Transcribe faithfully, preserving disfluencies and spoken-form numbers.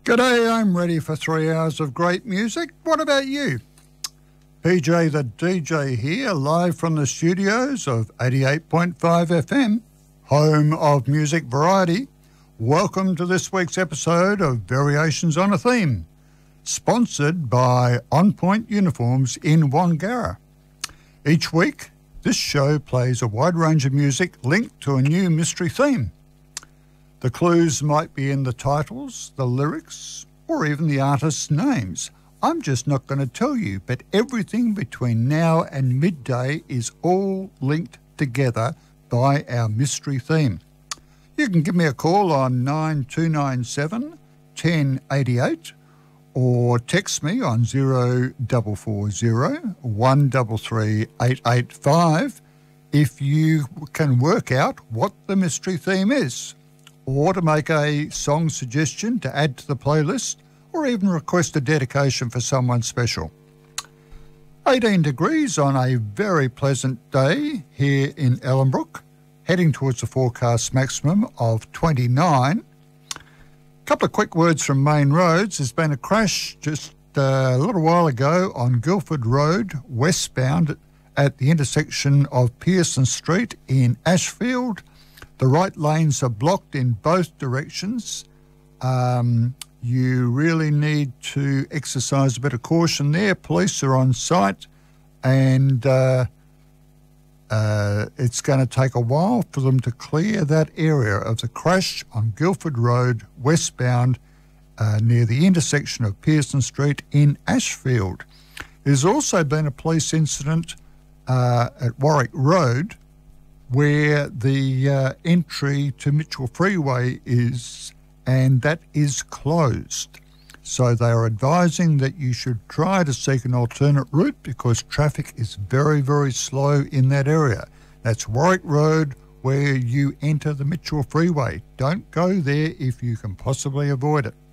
G'day, I'm ready for three hours of great music. What about you? P J the D J here, live from the studios of eighty-eight point five F M, home of music variety. Welcome to this week's episode of Variations on a Theme, sponsored by On Point Uniforms in Wangara. Each week, this show plays a wide range of music linked to a new mystery theme. The clues might be in the titles, the lyrics, or even the artists' names. I'm just not going to tell you, but everything between now and midday is all linked together by our mystery theme. You can give me a call on nine two nine seven, one oh eight eight or text me on zero four four zero, one three three, eight eight five if you can work out what the mystery theme is, or to make a song suggestion to add to the playlist, or even request a dedication for someone special. eighteen degrees on a very pleasant day here in Ellenbrook, heading towards a forecast maximum of twenty-nine. A couple of quick words from Main Roads. There's been a crash just uh, a little while ago on Guildford Road, westbound at the intersection of Pearson Street in Ashfield. The right lanes are blocked in both directions. Um, you really need to exercise a bit of caution there. Police are on site, and uh, uh, it's going to take a while for them to clear that area of the crash on Guildford Road, westbound, uh, near the intersection of Pearson Street in Ashfield. There's also been a police incident uh, at Warwick Road, where the uh, entry to Mitchell Freeway is, and that is closed. So they are advising that you should try to seek an alternate route because traffic is very, very slow in that area. That's Warwick Road, where you enter the Mitchell Freeway. Don't go there if you can possibly avoid it.